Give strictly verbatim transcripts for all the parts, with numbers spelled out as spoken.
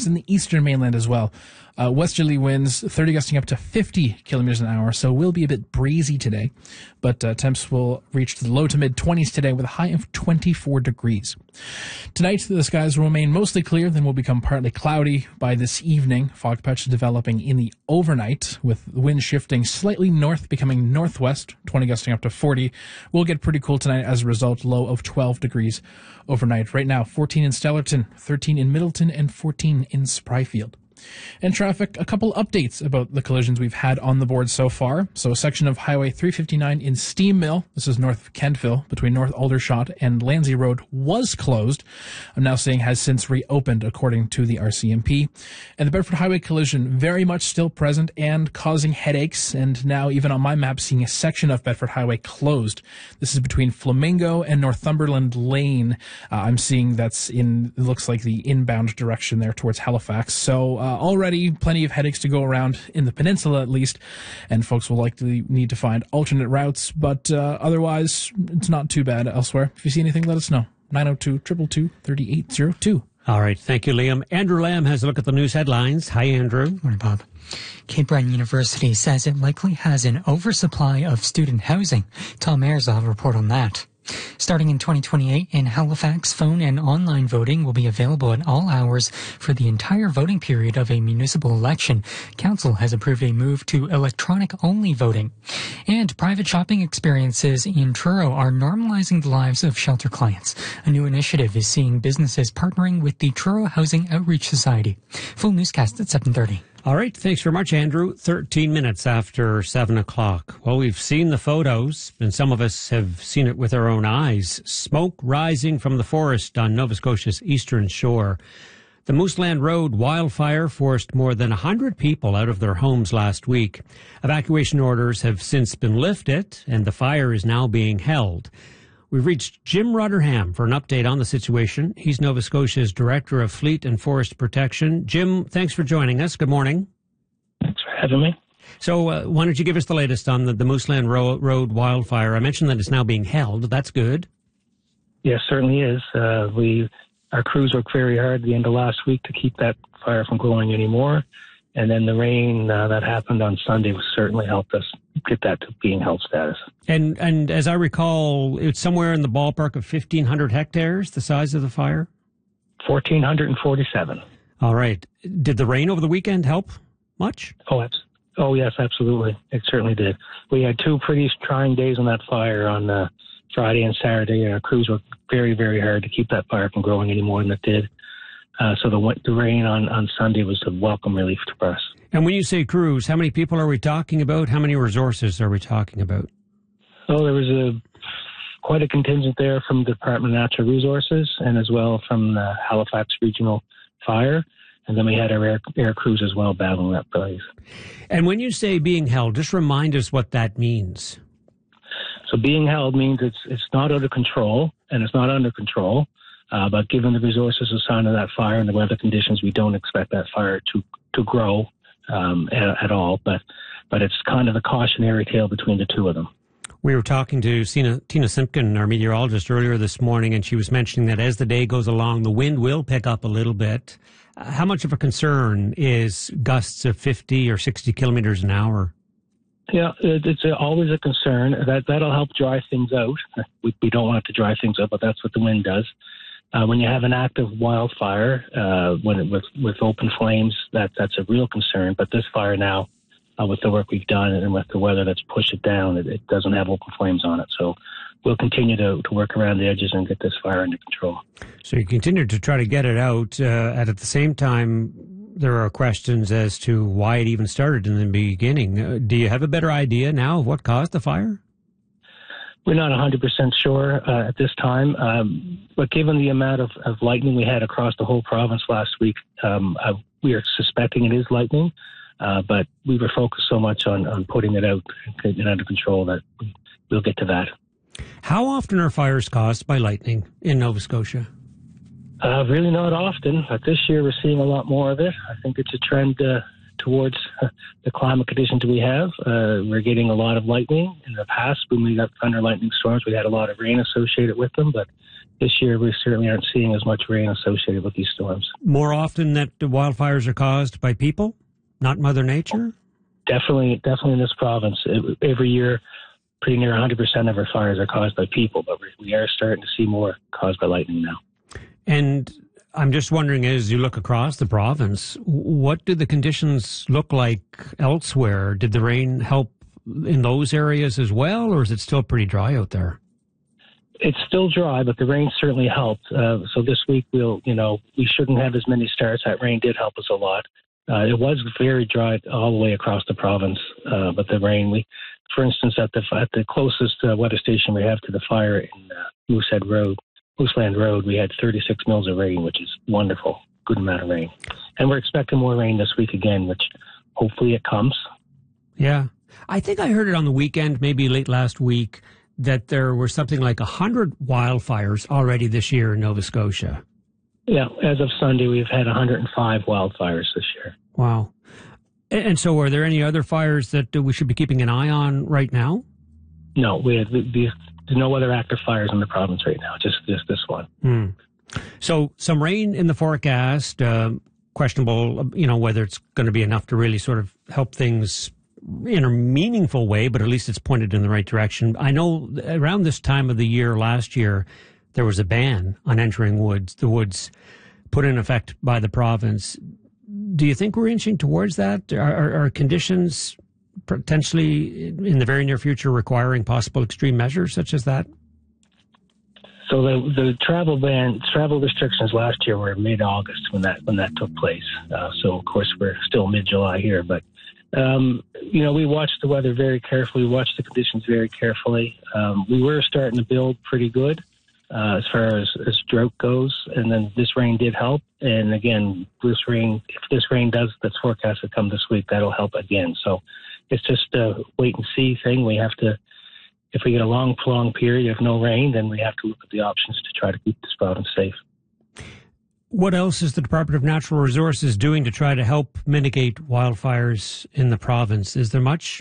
in the eastern mainland as well. Uh, westerly winds, thirty gusting up to fifty kilometers an hour, so will be a bit breezy today. But uh, temps will reach the low to mid twenties today with a high of twenty-four degrees. Tonight, the skies will remain mostly clear, then will become partly cloudy by this evening. Fog patches developing in the overnight, with the wind shifting slightly north, becoming northwest, twenty gusting up to forty. We'll get pretty cool tonight as a result, low of twelve degrees overnight. Right now, fourteen in Stellarton, thirteen in Middleton, and fourteen in Spryfield. And traffic, a couple updates about the collisions we've had on the board so far. So a section of Highway three fifty-nine in Steam Mill, this is north of Kentville, between North Aldershot and Landsey Road, was closed. I'm now saying has since reopened, according to the R C M P. And the Bedford Highway collision, very much still present and causing headaches. And now, even on my map, seeing a section of Bedford Highway closed. This is between Flamingo and Northumberland Lane. Uh, I'm seeing that's in, it looks like the inbound direction there towards Halifax. So, uh, already plenty of headaches to go around in the peninsula at least, and folks will likely need to find alternate routes, but uh, otherwise it's not too bad elsewhere. If you see anything, let us know. nine oh two, two two two, three eight zero two. All right, thank you, Liam. Andrew Lamb has a look at the news headlines. Hi, Andrew. Morning, Bob. Cape Breton University says it likely has an oversupply of student housing. Tom Ayers will have a report on that. Starting in twenty twenty-eight, in Halifax, phone and online voting will be available at all hours for the entire voting period of a municipal election. Council has approved a move to electronic-only voting. And private shopping experiences in Truro are normalizing the lives of shelter clients. A new initiative is seeing businesses partnering with the Truro Housing Outreach Society. Full newscast at seven thirty. All right, thanks very much, Andrew. thirteen minutes after seven o'clock. Well, we've seen the photos, and some of us have seen it with our own eyes. Smoke rising from the forest on Nova Scotia's eastern shore. The Mooseland Road wildfire forced more than one hundred people out of their homes last week. Evacuation orders have since been lifted, and the fire is now being held. We've reached Jim Rutherham for an update on the situation. He's Nova Scotia's Director of Fleet and Forest Protection. Jim, thanks for joining us. Good morning. Thanks for having me. So uh, why don't you give us the latest on the, the Mooseland Ro- Road wildfire? I mentioned that it's now being held. That's good. Yes, certainly is. Uh, we Our crews worked very hard at the end of last week to keep that fire from growing anymore. And then the rain uh, that happened on Sunday certainly helped us get that to being held status. And and as I recall, it's somewhere in the ballpark of fifteen hundred hectares, the size of the fire? one thousand four hundred forty-seven. All right. Did the rain over the weekend help much? Oh, abs- oh yes, absolutely. It certainly did. We had two pretty trying days on that fire on uh, Friday and Saturday, and our crews worked very, very hard to keep that fire from growing any more than it did. Uh, so the, the rain on, on Sunday was a welcome relief to us. And when you say crews, how many people are we talking about? How many resources are we talking about? Oh, there was a quite a contingent there from the Department of Natural Resources and as well from the Halifax Regional Fire. And then we had our air, air crews as well battling that blaze. And when you say being held, just remind us what that means. So being held means it's it's not out of control, and it's not under control. Uh, but given the resources assigned to that fire and the weather conditions, we don't expect that fire to to grow um, at, at all. But but it's kind of a cautionary tale between the two of them. We were talking to Tina, Tina Simpkin, our meteorologist, earlier this morning, and she was mentioning that as the day goes along, the wind will pick up a little bit. Uh, how much of a concern is gusts of fifty or sixty kilometers an hour? Yeah, it, it's a, always a concern. That that'll help dry things out. We, we don't want it to dry things out, but that's what the wind does. Uh, when you have an active wildfire, uh, when it, with with open flames, that that's a real concern. But this fire now, uh, with the work we've done and with the weather that's pushed it down, it, it doesn't have open flames on it. So we'll continue to, to work around the edges and get this fire under control. So you continue to try to get it out, uh, and at the same time, there are questions as to why it even started in the beginning. Uh, do you have a better idea now of what caused the fire? We're not one hundred percent sure uh, at this time, um, but given the amount of, of lightning we had across the whole province last week, um, I, we are suspecting it is lightning, uh, but we were focused so much on, on putting it out and under control that we'll get to that. How often are fires caused by lightning in Nova Scotia? Uh, really not often, but this year we're seeing a lot more of it. I think it's a trend uh, towards uh, the climate conditions we have. Uh, we're getting a lot of lightning. In the past, when we got thunder lightning storms, we had a lot of rain associated with them, but this year we certainly aren't seeing as much rain associated with these storms. More often that the wildfires are caused by people, not Mother Nature? Definitely, definitely in this province. It, every year, pretty near one hundred percent of our fires are caused by people, but we are starting to see more caused by lightning now. And I'm just wondering, as you look across the province, what do the conditions look like elsewhere? Did the rain help in those areas as well, or is it still pretty dry out there? It's still dry, but the rain certainly helped. Uh, so this week, we'll, you know, we shouldn't have as many starts. That rain did help us a lot. Uh, it was very dry all the way across the province, uh, but the rain, we, for instance, at the at the closest uh, weather station we have to the fire in uh, Moosehead Road, Mooseland Road, we had thirty-six mils of rain, which is wonderful, good amount of rain. And we're expecting more rain this week again, which hopefully it comes. Yeah. I think I heard it on the weekend, maybe late last week, that there were something like one hundred wildfires already this year in Nova Scotia. Yeah, as of Sunday, we've had one hundred five wildfires this year. Wow. And so are there any other fires that we should be keeping an eye on right now? No, we had, we, there's no other active fires in the province right now, just this, this one. Hmm. So some rain in the forecast, uh, questionable, you know, whether it's going to be enough to really sort of help things in a meaningful way, but at least it's pointed in the right direction. I know around this time of the year last year, there was a ban on entering woods, the woods put in effect by the province. Do you think we're inching towards that? Are, are, are conditions potentially in the very near future requiring possible extreme measures such as that? So the the travel ban, travel restrictions last year were mid-August when that when that took place. Uh, so of course we're still mid-July here, but um, you know we watched the weather very carefully, we watched the conditions very carefully. Um, we were starting to build pretty good uh, as far as, as drought goes, and then this rain did help. And again, this rain, if this rain does that's forecast to come this week, that'll help again. So it's just a wait and see thing. We have to. If we get a long, prolonged period of no rain, then we have to look at the options to try to keep this province safe. What else is the Department of Natural Resources doing to try to help mitigate wildfires in the province? Is there much?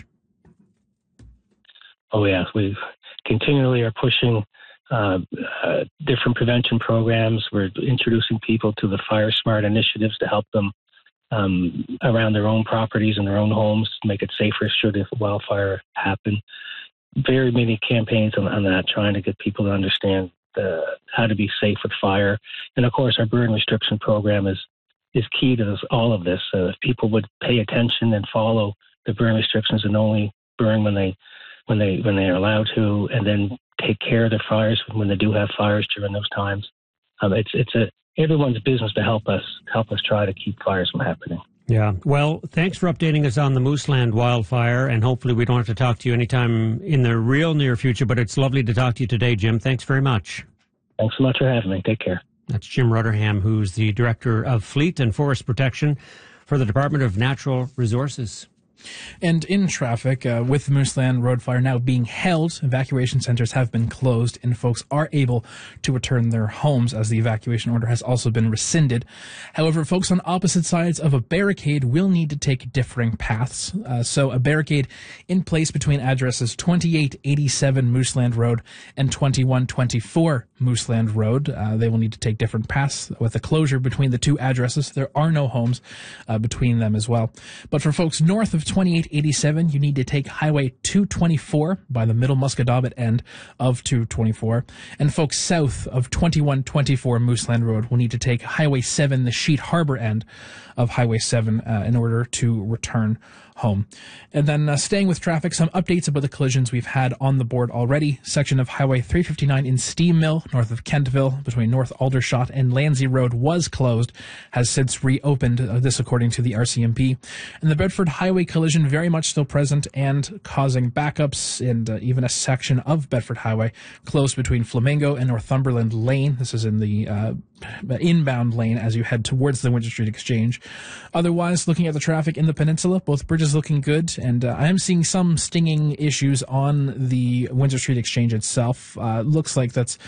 Oh, yeah. We continually are pushing uh, uh, different prevention programs. We're introducing people to the Fire Smart initiatives to help them um, around their own properties and their own homes to make it safer should a wildfire happen. Very many campaigns on, on that, trying to get people to understand uh, how to be safe with fire. And of course, our burn restriction program is is key to this, all of this. Uh, if people would pay attention and follow the burn restrictions and only burn when they when they when they are allowed to, and then take care of their fires when they do have fires during those times. Um, it's it's a everyone's business to help us help us try to keep fires from happening. Yeah. Well, thanks for updating us on the Mooseland wildfire, and hopefully we don't have to talk to you anytime in the real near future, but it's lovely to talk to you today, Jim. Thanks very much. Thanks so much for having me. Take care. That's Jim Rutherham, who's the Director of Fleet and Forest Protection for the Department of Natural Resources. And in traffic, uh, with the Mooseland Road fire now being held, evacuation centers have been closed and folks are able to return their homes as the evacuation order has also been rescinded. However, folks on opposite sides of a barricade will need to take differing paths. Uh, so a barricade in place between addresses twenty-eight eighty-seven Mooseland Road and twenty-one twenty-four Mooseland Road. Uh, they will need to take different paths. With a closure between the two addresses, there are no homes uh, between them as well. But for folks north of twenty-eight eighty-seven, you need to take Highway two twenty-four by the Middle Musquodoboit end of two twenty-four. And folks south of twenty-one twenty-four Mooseland Road will need to take Highway seven, the Sheet Harbor end of Highway seven, uh, in order to return home. And then uh, staying with traffic, some updates about the collisions we've had on the board already. Section of Highway three fifty-nine in Steam Mill, north of Kentville, between North Aldershot and Landsey Road was closed, has since reopened, uh, this according to the R C M P. And the Bedford Highway collision very much still present and causing backups, and uh, even a section of Bedford Highway closed between Flamingo and Northumberland Lane. This is in the uh, inbound lane as you head towards the Windsor Street Exchange. Otherwise, looking at the traffic in the peninsula, both bridges looking good, and uh, I am seeing some stinging issues on the Windsor Street Exchange itself. Uh, looks like that's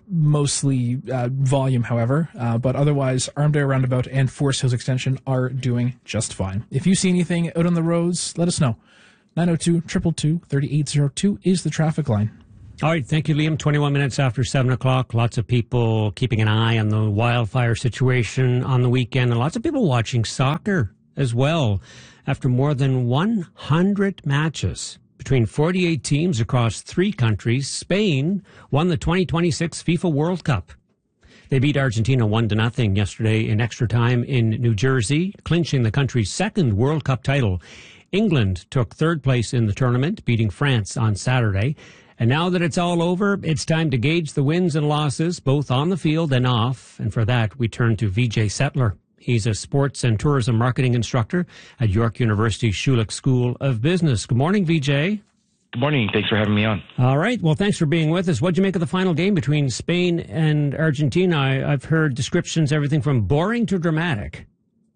mostly uh, volume, however, uh, but otherwise, Armdale Roundabout and Forest Hills Extension are doing just fine. If you see anything out on the roads, let us know. nine oh two, two two two, three eight zero two is the traffic line. All right, thank you, Liam. twenty-one minutes after seven o'clock. Lots of people keeping an eye on the wildfire situation on the weekend, and lots of people watching soccer as well. After more than one hundred matches between forty-eight teams across three countries, Spain won the twenty twenty-six FIFA World Cup. They beat Argentina one to nothing yesterday in extra time in New Jersey, clinching the country's second World Cup title. England took third place in the tournament, beating France on Saturday. And now that it's all over, it's time to gauge the wins and losses, both on the field and off. And for that, we turn to Vijay Settler. He's a sports and tourism marketing instructor at York University Schulich School of Business. Good morning, Vijay. Good morning. Thanks for having me on. All right. Well, thanks for being with us. What'd you make of the final game between Spain and Argentina? I, I've heard descriptions, everything from boring to dramatic.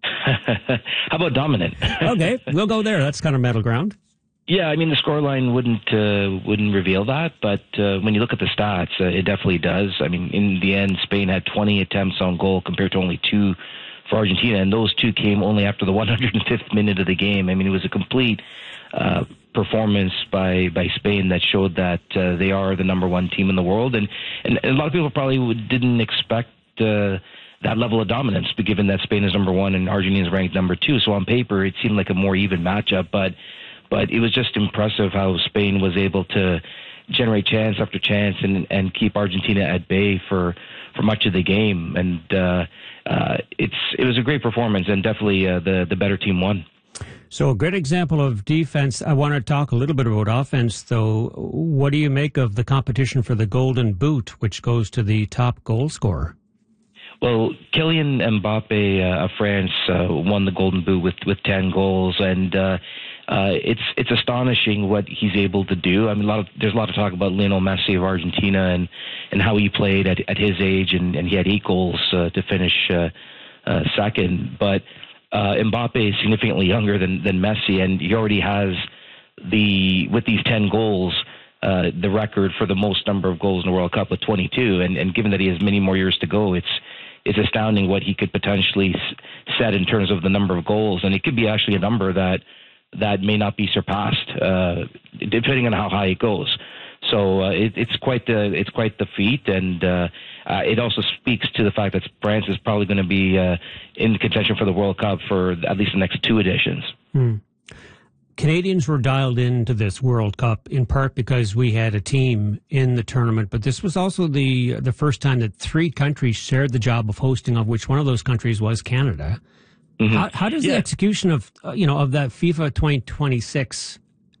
How about dominant? Okay, we'll go there. That's kind of middle ground. Yeah, I mean, the scoreline wouldn't uh, wouldn't reveal that, but uh, when you look at the stats, uh, it definitely does. I mean, in the end, Spain had twenty attempts on goal compared to only two for Argentina, and those two came only after the one hundred fifth minute of the game. I mean, it was a complete uh, performance by, by Spain that showed that uh, they are the number one team in the world, and, and a lot of people probably didn't expect uh, that level of dominance, given that Spain is number one and Argentina is ranked number two. So on paper, it seemed like a more even matchup, but but it was just impressive how Spain was able to generate chance after chance and, and keep Argentina at bay for, for much of the game. And uh, uh, it's it was a great performance, and definitely uh, the, the better team won. So a good example of defense. I want to talk a little bit about offense, though. What do you make of the competition for the Golden Boot, which goes to the top goal scorer? Well, Kylian Mbappe uh, of France uh, won the Golden Boot with, with ten goals, and uh, uh, it's it's astonishing what he's able to do. I mean, a lot of, there's a lot of talk about Lionel Messi of Argentina and, and how he played at, at his age, and, and he had eight goals uh, to finish uh, uh, second. But uh, Mbappe is significantly younger than, than Messi, and he already has the with these ten goals. Uh, the record for the most number of goals in the World Cup with twenty-two, and, and given that he has many more years to go, it's it's astounding what he could potentially s- set in terms of the number of goals, and it could be actually a number that that may not be surpassed, uh, depending on how high it goes. So uh, it, it's quite the it's quite the feat, and uh, uh, it also speaks to the fact that France is probably going to be uh, in contention for the World Cup for at least the next two editions. Hmm. Canadians were dialed into this World Cup in part because we had a team in the tournament, but this was also the the first time that three countries shared the job of hosting, of which one of those countries was Canada. Mm-hmm. How, how does yeah. the execution of uh, you know of that FIFA twenty twenty-six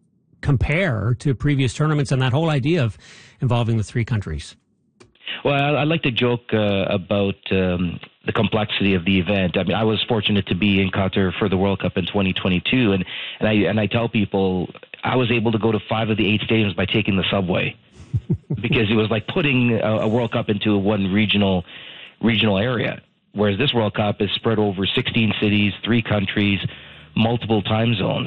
compare to previous tournaments and that whole idea of involving the three countries? Well, I, I like to joke uh, about um, the complexity of the event. I mean, I was fortunate to be in Qatar for the World Cup in twenty twenty-two, and, and I and I tell people I was able to go to five of the eight stadiums by taking the subway because it was like putting a, a World Cup into one regional regional area. Whereas this World Cup is spread over sixteen cities, three countries, multiple time zones.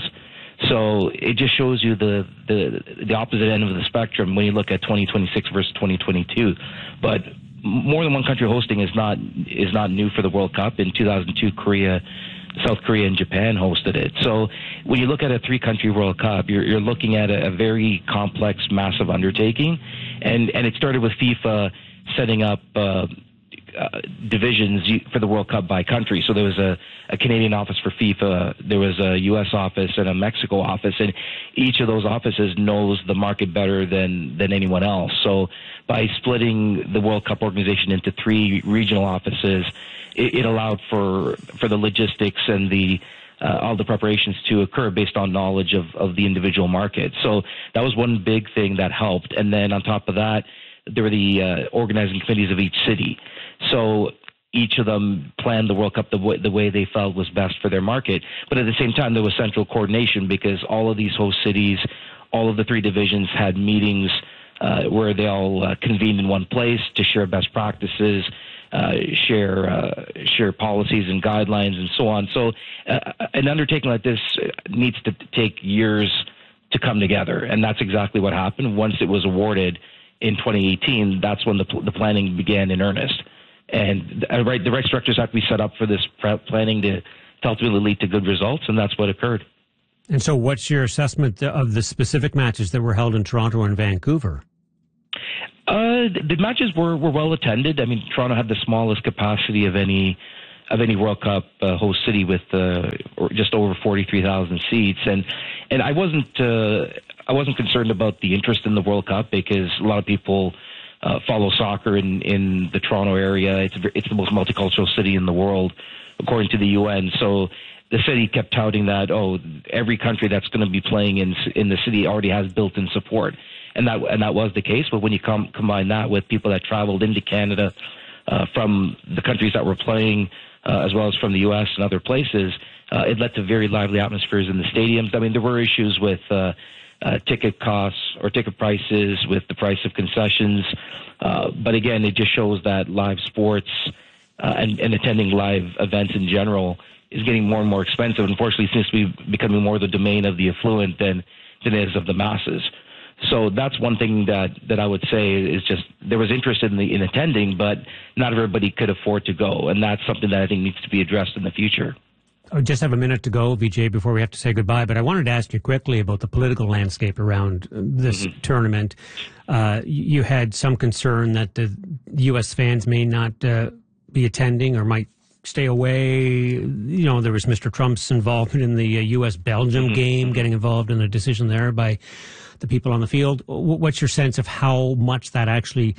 So it just shows you the, the the opposite end of the spectrum when you look at twenty twenty-six versus twenty twenty-two. But more than one country hosting is not is not new for the World Cup. In two thousand two, Korea, South Korea, and Japan hosted it. So when you look at a three-country World Cup, you're, you're looking at a, a very complex, massive undertaking. And, and it started with FIFA setting up uh, Uh, divisions for the World Cup by country. So there was a, a Canadian office for FIFA, there was a U S office and a Mexico office, and each of those offices knows the market better than, than anyone else. So by splitting the World Cup organization into three regional offices, it, it allowed for for the logistics and the uh, all the preparations to occur based on knowledge of, of the individual market. So that was one big thing that helped. And then on top of that, there were the uh, organizing committees of each city. So each of them planned the World Cup the way, the way they felt was best for their market. But at the same time, there was central coordination because all of these host cities, all of the three divisions had meetings uh, where they all uh, convened in one place to share best practices, uh, share uh, share policies and guidelines and so on. So uh, an undertaking like this needs to take years to come together. And that's exactly what happened. Once it was awarded in twenty eighteen, that's when the, the planning began in earnest. And uh, right, the right structures have to be set up for this planning to, to ultimately lead to good results, and that's what occurred. And so what's your assessment of the specific matches that were held in Toronto and Vancouver? Uh, the matches were, were well attended. I mean, Toronto had the smallest capacity of any of any World Cup uh, host city with uh, just over forty-three thousand seats, and and I wasn't uh, I wasn't concerned about the interest in the World Cup because a lot of people uh, follow soccer in, in the Toronto area. It's it's the most multicultural city in the world, according to the U N. So the city kept touting that, oh, every country that's going to be playing in in the city already has built-in support. And that and that was the case. But when you com- combine that with people that traveled into Canada uh, from the countries that were playing, uh, as well as from the U S and other places, uh, it led to very lively atmospheres in the stadiums. I mean, there were issues with uh, uh, ticket costs or ticket prices, with the price of concessions. Uh, but again, it just shows that live sports uh, and, and attending live events in general is getting more and more expensive. Unfortunately, it seems to be becoming more the domain of the affluent than, than it is of the masses. So that's one thing that, that I would say is just there was interest in the in attending, but not everybody could afford to go, and that's something that I think needs to be addressed in the future. I just have a minute to go, Vijay, before we have to say goodbye, but I wanted to ask you quickly about the political landscape around this mm-hmm. tournament. Uh, you had some concern that the U S fans may not uh, be attending or might stay away. You know, there was Mister Trump's involvement in the uh, U S Belgium mm-hmm. game, getting involved in a decision there by the people on the field. What's your sense of how much that actually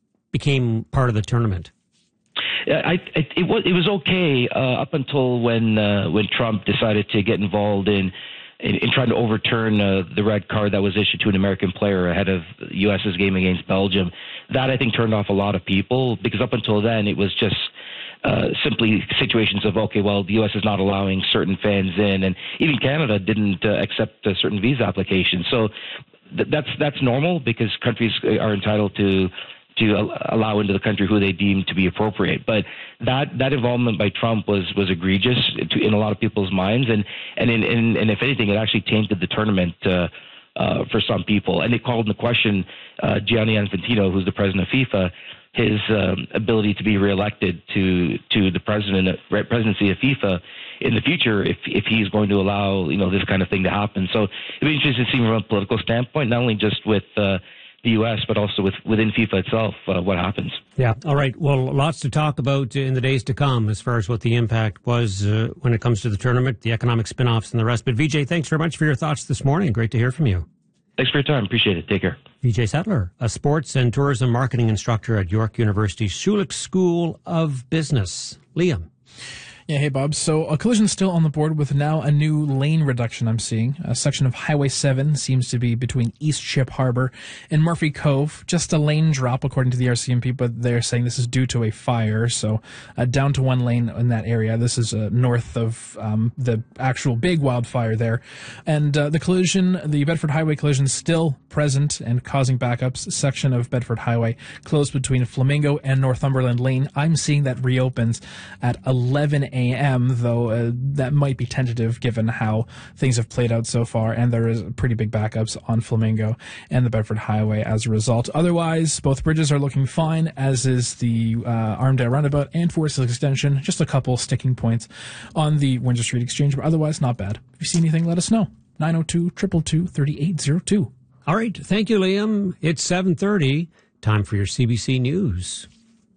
became part of the tournament? Yeah, I, it, it was it was okay uh, up until when uh, when Trump decided to get involved in in, in trying to overturn uh, the red card that was issued to an American player ahead of U S's game against Belgium. That, I think, turned off a lot of people, because up until then it was just Uh, simply situations of, okay, well, the U S is not allowing certain fans in, and even Canada didn't uh, accept uh, certain visa applications. So th- that's that's normal, because countries are entitled to to allow into the country who they deem to be appropriate. But that that involvement by Trump was was egregious to, in a lot of people's minds, and and in, in, and if anything, it actually tainted the tournament uh, uh, for some people, and it called into question uh, Gianni Infantino, who's the president of FIFA, his um, ability to be reelected to to the president presidency of FIFA in the future, if if he's going to allow, you know, this kind of thing to happen. So it'd be interesting to see from a political standpoint, not only just with uh, the U S, but also with within FIFA itself, uh, what happens. Yeah. All right. Well, lots to talk about in the days to come as far as what the impact was uh, when it comes to the tournament, the economic spin-offs and the rest. But Vijay, thanks very much for your thoughts this morning. Great to hear from you. Thanks for your time. Appreciate it. Take care. Vijay Settler, a sports and tourism marketing instructor at York University's Schulich School of Business. Liam. Yeah, hey, Bob. So a collision still on the board with now a new lane reduction I'm seeing. A section of Highway seven seems to be between East Ship Harbor and Murphy Cove. Just a lane drop, according to the R C M P, but they're saying this is due to a fire. So uh, down to one lane in that area. This is uh, north of um, the actual big wildfire there. And uh, the collision, the Bedford Highway collision, still present and causing backups. Section of Bedford Highway closed between Flamingo and Northumberland Lane. I'm seeing that reopens at eleven a.m., though uh, that might be tentative given how things have played out so far, and there is pretty big backups on Flamingo and the Bedford Highway as a result. Otherwise, both bridges are looking fine, as is the uh, Armdale Roundabout and Forest Hills Extension. Just a couple sticking points on the Windsor Street Exchange, but otherwise not bad. If you see anything, let us know. nine oh two, two two two, three eight oh two. All right. Thank you, Liam. It's seven thirty. Time for your C B C News.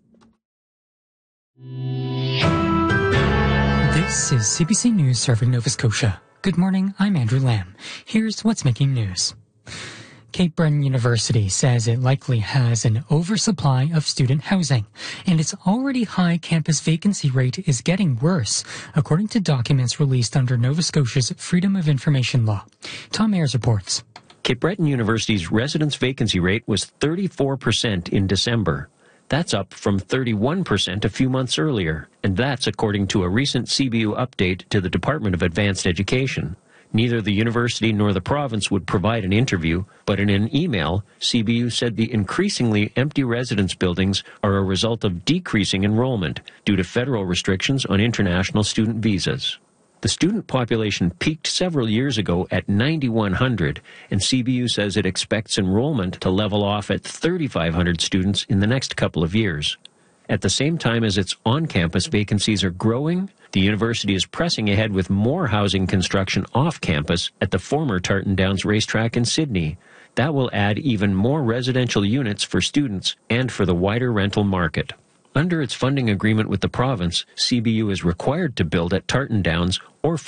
This is C B C News serving Nova Scotia. Good morning, I'm Andrew Lamb. Here's what's making news. Cape Breton University says it likely has an oversupply of student housing, and its already high campus vacancy rate is getting worse, according to documents released under Nova Scotia's Freedom of Information Law. Tom Ayers reports. Cape Breton University's residence vacancy rate was thirty-four percent in December. That's up from thirty-one percent a few months earlier, and that's according to a recent C B U update to the Department of Advanced Education. Neither the university nor the province would provide an interview, but in an email, C B U said the increasingly empty residence buildings are a result of decreasing enrollment due to federal restrictions on international student visas. The student population peaked several years ago at ninety-one hundred, and C B U says it expects enrollment to level off at thirty-five hundred students in the next couple of years. At the same time as its on-campus vacancies are growing, the university is pressing ahead with more housing construction off-campus at the former Tartan Downs racetrack in Sydney. That will add even more residential units for students and for the wider rental market. Under its funding agreement with the province, C B U is required to build at Tartan Downs or